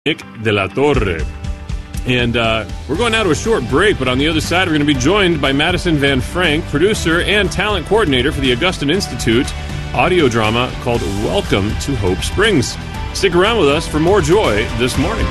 Nick de la Torre. And we're going now to a short break, but on the other side, we're going to be joined by Madison Van Frank, producer and talent coordinator for the Augustine Institute audio drama called Welcome to Hope Springs. Stick around with us for more joy this morning.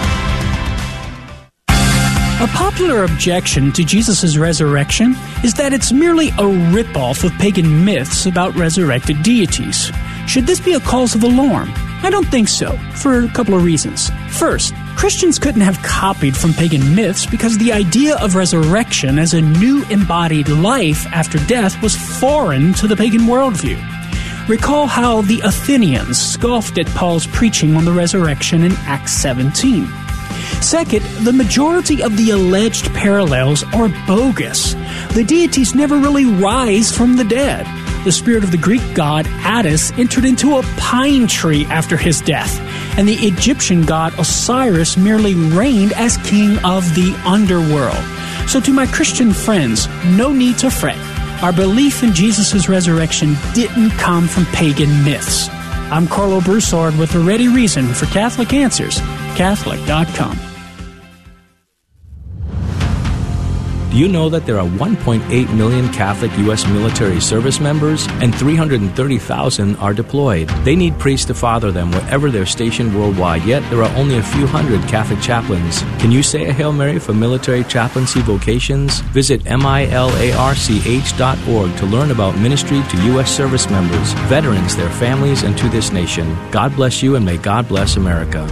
A popular objection to Jesus' resurrection is that it's merely a ripoff of pagan myths about resurrected deities. Should this be a cause of alarm? I don't think so, for a couple of reasons. First, Christians couldn't have copied from pagan myths because the idea of resurrection as a new embodied life after death was foreign to the pagan worldview. Recall how the Athenians scoffed at Paul's preaching on the resurrection in Acts 17. Second, the majority of the alleged parallels are bogus. The deities never really rise from the dead. The spirit of the Greek god Attis entered into a pine tree after his death, and the Egyptian god Osiris merely reigned as king of the underworld. So to my Christian friends, no need to fret. Our belief in Jesus' resurrection didn't come from pagan myths. I'm Carlo Broussard with a ready reason for Catholic Answers, Catholic.com. Do you know that there are 1.8 million Catholic U.S. military service members and 330,000 are deployed? They need priests to father them wherever they're stationed worldwide, yet there are only a few hundred Catholic chaplains. Can you say a Hail Mary for military chaplaincy vocations? Visit milarch.org to learn about ministry to U.S. service members, veterans, their families, and to this nation. God bless you, and may God bless America.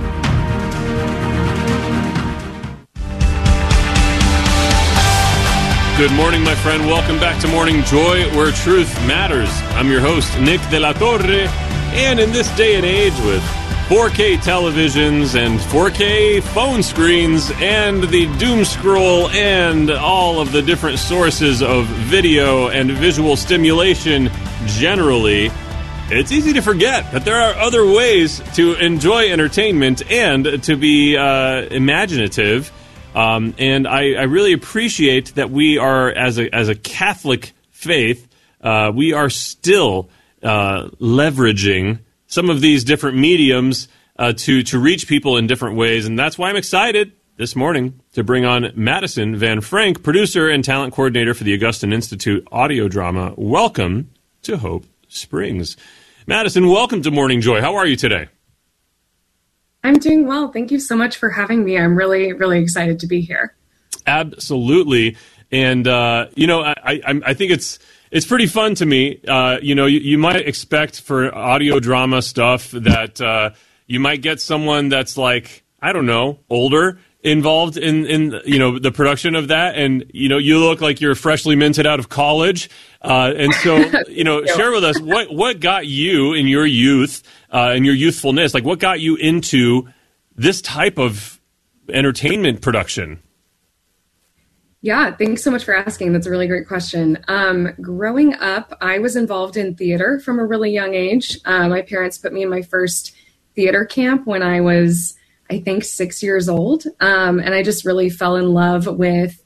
Good morning, my friend. Welcome back to Morning Joy, where truth matters. I'm your host, Nick de la Torre, and in this day and age with 4K televisions and 4K phone screens and the doom scroll and all of the different sources of video and visual stimulation generally, it's easy to forget that there are other ways to enjoy entertainment and to be imaginative. And I really appreciate that we are, as a Catholic faith, we are still leveraging some of these different mediums to reach people in different ways. And that's why I'm excited this morning to bring on Madison Van Frank, producer and talent coordinator for the Augustine Institute audio drama, Welcome to Hope Springs. Madison, welcome to Morning Joy. How are you today? I'm doing well. Thank you so much for having me. I'm really, really excited to be here. Absolutely. And, I think it's pretty fun to me. You might expect for audio drama stuff that you might get someone that's like, I don't know, older involved in the production of that. And, you look like you're freshly minted out of college. And so, share with us what got you in your youth, in your youthfulness, like what got you into this type of entertainment production? Yeah, thanks so much for asking. That's a really great question. Growing up, I was involved in theater from a really young age. My parents put me in my first theater camp when I was, I think, 6 years old. And I just really fell in love with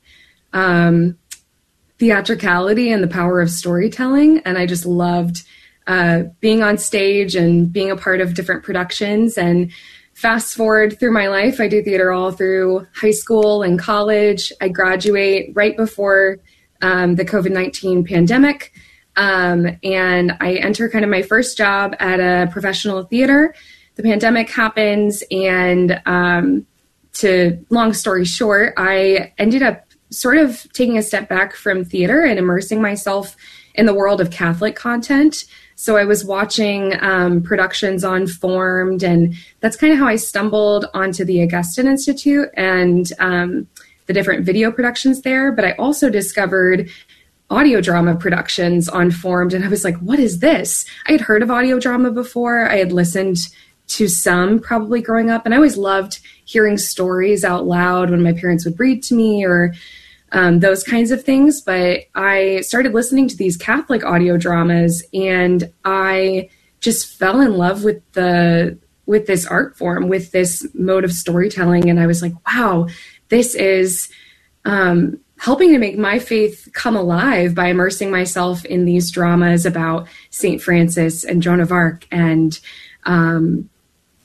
theatricality and the power of storytelling. And I just loved being on stage and being a part of different productions. And fast forward through my life, I do theater all through high school and college. I graduate right before the COVID-19 pandemic. And I enter kind of my first job at a professional theater. The pandemic happens, and to long story short, I ended up sort of taking a step back from theater and immersing myself in the world of Catholic content. So I was watching productions on Formed, and that's kind of how I stumbled onto the Augustine Institute and the different video productions there. But I also discovered audio drama productions on Formed, and I was like, what is this? I had heard of audio drama before. I had listened to some probably growing up, and I always loved hearing stories out loud when my parents would read to me or those kinds of things. But I started listening to these Catholic audio dramas, and I just fell in love with this art form, with this mode of storytelling. And I was like, wow, this is helping to make my faith come alive by immersing myself in these dramas about St. Francis and Joan of Arc and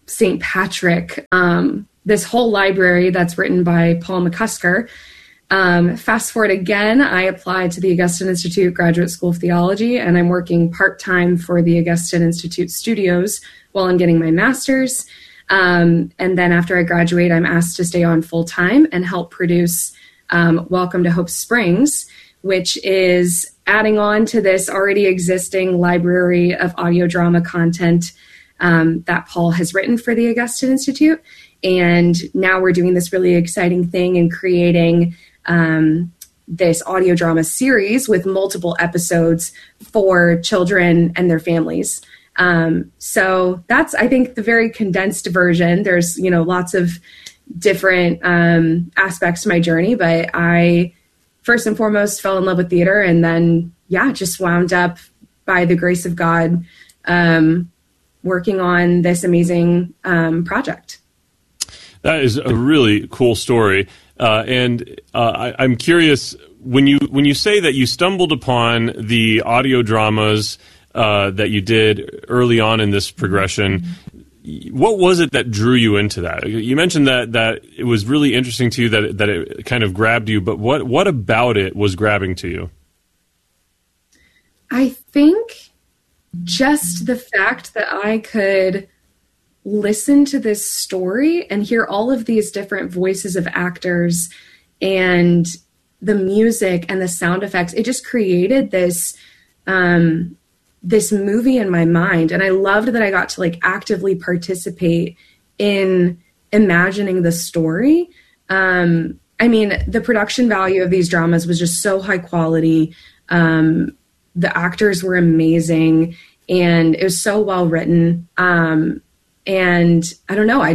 St. Patrick, this whole library that's written by Paul McCusker. Fast forward again, I applied to the Augustine Institute Graduate School of Theology, and I'm working part-time for the Augustine Institute Studios while I'm getting my master's. And then after I graduate, I'm asked to stay on full-time and help produce Welcome to Hope Springs, which is adding on to this already existing library of audio drama content that Paul has written for the Augustine Institute. And now we're doing this really exciting thing and creating this audio drama series with multiple episodes for children and their families. So that's, I think, the very condensed version. There's, lots of different aspects to my journey, but I first and foremost fell in love with theater, and then, just wound up, by the grace of God, working on this amazing project. That is a really cool story. And I'm curious, when you say that you stumbled upon the audio dramas that you did early on in this progression, what was it that drew you into that? You mentioned that it was really interesting to you, that it kind of grabbed you, but what about it was grabbing to you? I think just the fact that I could listen to this story and hear all of these different voices of actors and the music and the sound effects, it just created this this movie in my mind. And I loved that I got to actively participate in imagining the story. The production value of these dramas was just so high quality. The actors were amazing, and it was so well written. And I don't know, I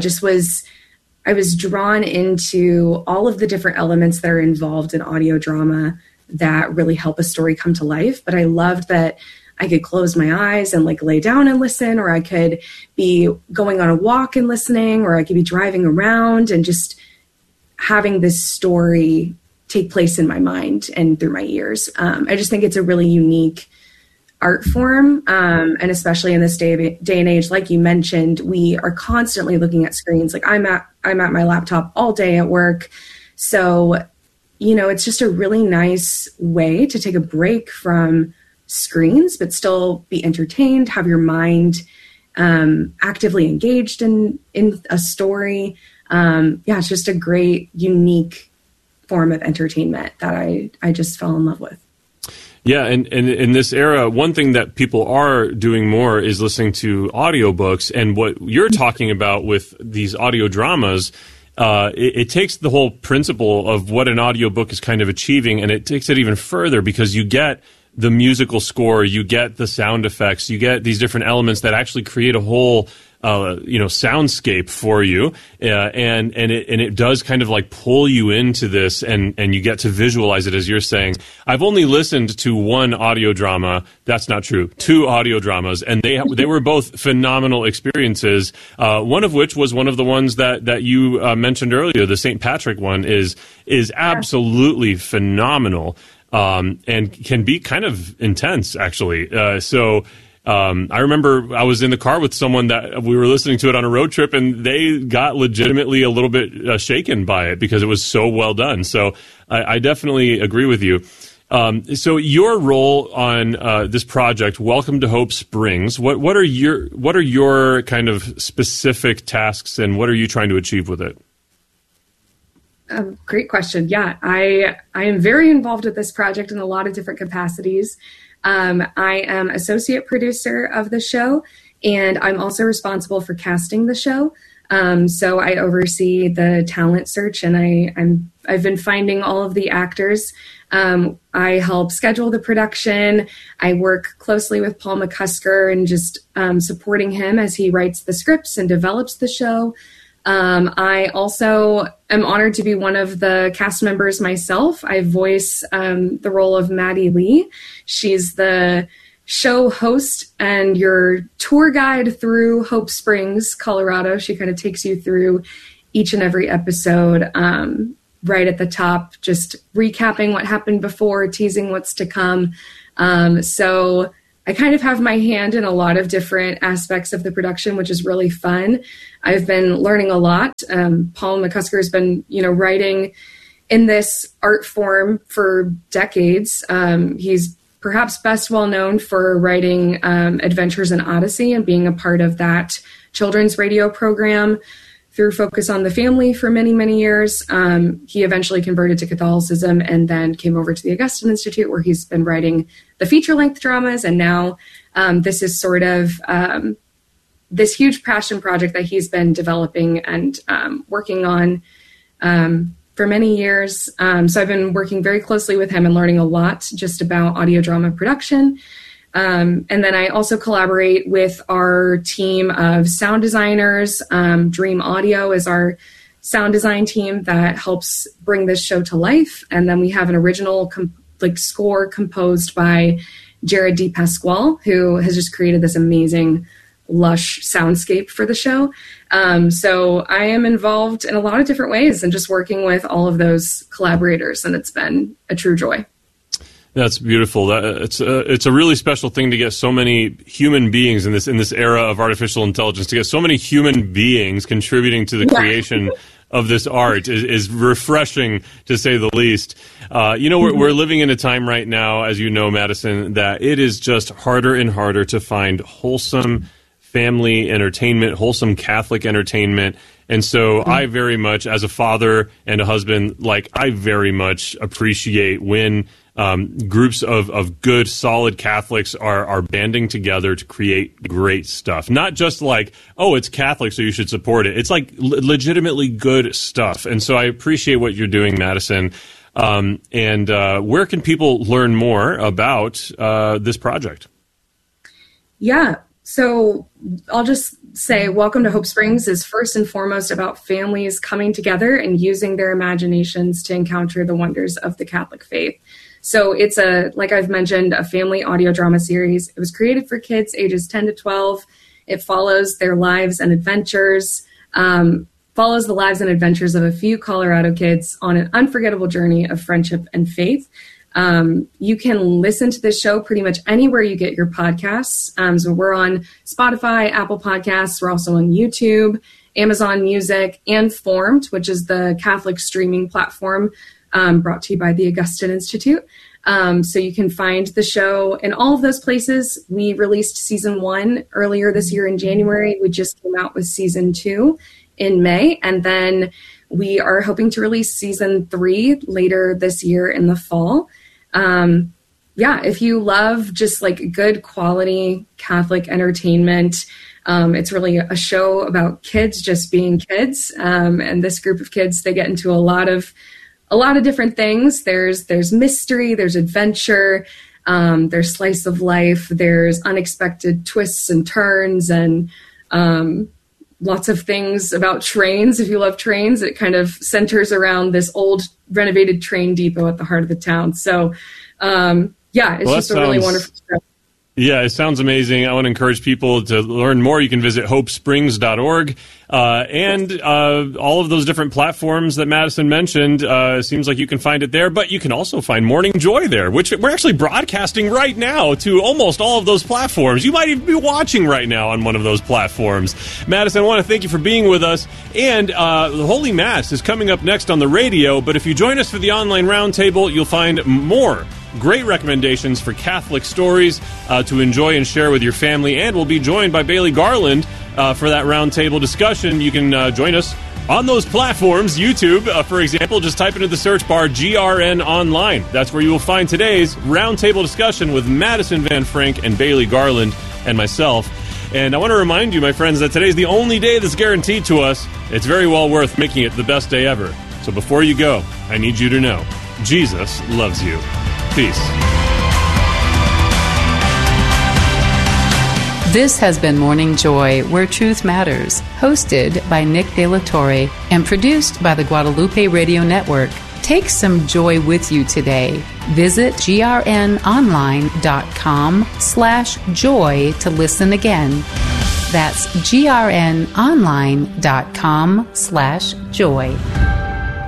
was drawn into all of the different elements that are involved in audio drama that really help a story come to life. But I loved that I could close my eyes and lay down and listen, or I could be going on a walk and listening, or I could be driving around and just having this story take place in my mind and through my ears. I just think it's a really unique art form. And especially in this day and age, like you mentioned, we are constantly looking at screens. I'm at my laptop all day at work. So, it's just a really nice way to take a break from screens, but still be entertained, have your mind actively engaged in a story. It's just a great, unique form of entertainment that I just fell in love with. Yeah, and in this era, one thing that people are doing more is listening to audiobooks. And what you're talking about with these audio dramas, it takes the whole principle of what an audiobook is kind of achieving, and it takes it even further, because you get the musical score, you get the sound effects, you get these different elements that actually create a whole soundscape for you, and it does kind of pull you into this, and you get to visualize it, as you're saying. I've only listened to one audio drama. That's not true. 2 audio dramas, and they were both phenomenal experiences. One of which was one of the ones that you mentioned earlier. The St. Patrick one is absolutely phenomenal, and can be kind of intense, actually. I remember I was in the car with someone that we were listening to it on a road trip, and they got legitimately a little bit shaken by it because it was so well done. So I definitely agree with you. So your role on this project, Welcome to Hope Springs, what are your kind of specific tasks, and what are you trying to achieve with it? Great question. Yeah, I am very involved with this project in a lot of different capacities. I am associate producer of the show, and I'm also responsible for casting the show. So I oversee the talent search, and I've been finding all of the actors. I help schedule the production. I work closely with Paul McCusker and just supporting him as he writes the scripts and develops the show. I also am honored to be one of the cast members myself. I voice the role of Maddie Lee. She's the show host and your tour guide through Hope Springs, Colorado. She kind of takes you through each and every episode, right at the top, just recapping what happened before, teasing what's to come. So I kind of have my hand in a lot of different aspects of the production, which is really fun. I've been learning a lot. Paul McCusker has been, writing in this art form for decades. He's perhaps best well known for writing Adventures in Odyssey and being a part of that children's radio program through Focus on the Family for many, many years. He eventually converted to Catholicism and then came over to the Augustine Institute, where he's been writing the feature-length dramas. And now this is sort of this huge passion project that he's been developing and working on for many years. So I've been working very closely with him and learning a lot just about audio drama production. And then I also collaborate with our team of sound designers. Dream Audio is our sound design team that helps bring this show to life. And then we have an original score composed by Jared D. Pasquale, who has just created this amazing, lush soundscape for the show. So I am involved in a lot of different ways and just working with all of those collaborators, and it's been a true joy. That's beautiful. It's a really special thing to get so many human beings in this era of artificial intelligence, to get so many human beings contributing to the creation of this art is refreshing, to say the least. We're living in a time right now, as you know, Madison, that it is just harder and harder to find wholesome family entertainment, wholesome Catholic entertainment. And so I very much, as a father and a husband, I very much appreciate when groups of good, solid Catholics are banding together to create great stuff. Not just it's Catholic, so you should support it. It's legitimately good stuff. And so I appreciate what you're doing, Madison. And where can people learn more about this project? Yeah. So I'll just say Welcome to Hope Springs is first and foremost about families coming together and using their imaginations to encounter the wonders of the Catholic faith. So it's like I've mentioned, a family audio drama series. It was created for kids ages 10 to 12. It follows their lives and adventures, follows the lives and adventures of a few Colorado kids on an unforgettable journey of friendship and faith. You can listen to this show pretty much anywhere you get your podcasts. So we're on Spotify, Apple Podcasts. We're also on YouTube, Amazon Music, and Formed, which is the Catholic streaming platform brought to you by the Augustine Institute. So you can find the show in all of those places. We released season 1 earlier this year in January. We just came out with season 2 in May. And then we are hoping to release season 3 later this year in the fall. If you love just good quality Catholic entertainment, it's really a show about kids just being kids. And this group of kids, they get into a lot of different things. There's mystery, there's adventure, there's slice of life, there's unexpected twists and turns, and lots of things about trains. If you love trains, it kind of centers around this old renovated train depot at the heart of the town. So, it's just a really wonderful show. Yeah, it sounds amazing. I want to encourage people to learn more. You can visit hopesprings.org. And all of those different platforms that Madison mentioned, it seems like you can find it there. But you can also find Morning Joy there, which we're actually broadcasting right now to almost all of those platforms. You might even be watching right now on one of those platforms. Madison, I want to thank you for being with us. And the Holy Mass is coming up next on the radio. But if you join us for the online roundtable, you'll find more great recommendations for Catholic stories to enjoy and share with your family. And we'll be joined by Bailey Garland for that roundtable discussion. You can join us on those platforms. YouTube, for example, just type into the search bar GRN Online. That's where you will find today's roundtable discussion with Madison Van Frank and Bailey Garland and myself. And I want to remind you, my friends, that today's the only day that's guaranteed to us. It's very well worth making it the best day ever. So before you go, I need you to know, Jesus loves you. Peace. This has been Morning Joy, Where Truth Matters, hosted by Nick De La Torre and produced by the Guadalupe Radio Network. Take some joy with you today. Visit grnonline.com/joy to listen again. That's grnonline.com/joy.